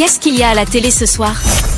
Qu'est-ce qu'il y a à la télé ce soir?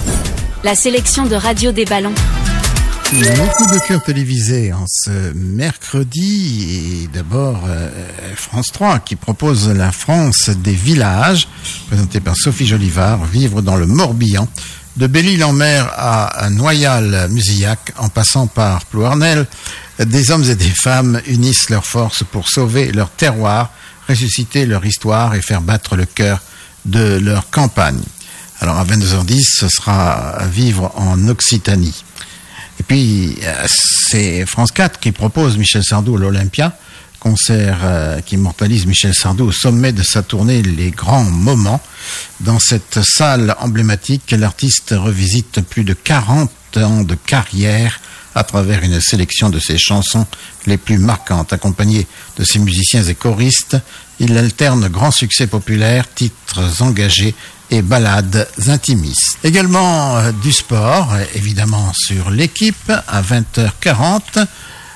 La sélection de Radio des Ballons. Beaucoup de cœurs télévisés en ce mercredi, et d'abord France 3 qui propose la France des villages, présentée par Sophie Jolivard, vivre dans le Morbihan, de Belle-Île-en-Mer à Noyal-Musillac, en passant par Plouarnel. Des hommes et des femmes unissent leurs forces pour sauver leur terroir, ressusciter leur histoire et faire battre le cœur de leur campagne. Alors à 22h10, ce sera vivre en Occitanie. Et puis, c'est France 4 qui propose Michel Sardou à l'Olympia, concert qui immortalise Michel Sardou au sommet de sa tournée Les Grands Moments. Dans cette salle emblématique, l'artiste revisite plus de 40 ans de carrière à travers une sélection de ses chansons les plus marquantes. Accompagné de ses musiciens et choristes, il alterne grands succès populaires, titres engagés et ballades intimistes. Également du sport, évidemment sur l'équipe, à 20h40,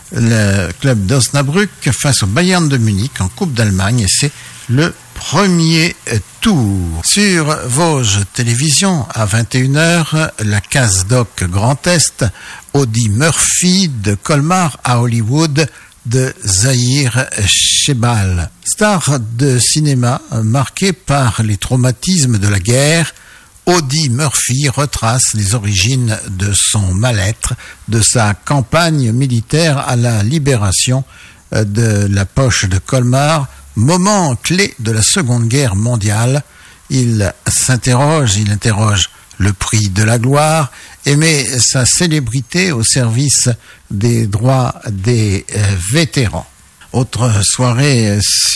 le club d'Osnabrück face au Bayern de Munich en Coupe d'Allemagne, et c'est le premier tour. Sur Vosges Télévision, à 21h, la case doc Grand Est, Audie Murphy de Colmar à Hollywood, de Zahir Chebal. Star de cinéma marquée par les traumatismes de la guerre, Audie Murphy retrace les origines de son mal-être, de sa campagne militaire à la libération de la poche de Colmar, moment clé de la Seconde Guerre mondiale. Il interroge le prix de la gloire et met sa célébrité au service des droits des vétérans. Autre soirée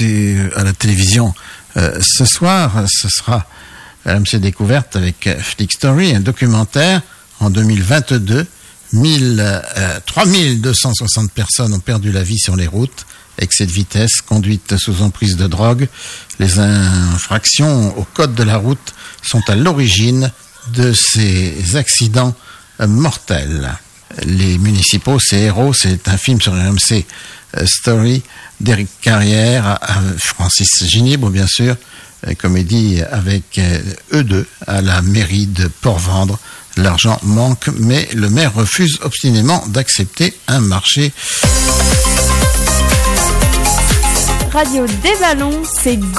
à la télévision ce soir, ce sera RMC Découverte avec Flick Story, un documentaire. En 2022, 3260 personnes ont perdu la vie sur les routes. Excès de vitesse, conduite sous emprise de drogue. Les infractions au code de la route sont à l'origine de ces accidents mortels. Les municipaux, c'est héros, c'est un film sur RMC Story d'Éric Carrière, Francis Ginibre bien sûr, comédie avec eux deux à la mairie de Port-Vendre. L'argent manque, mais le maire refuse obstinément d'accepter un marché. Radio des Ballons, c'est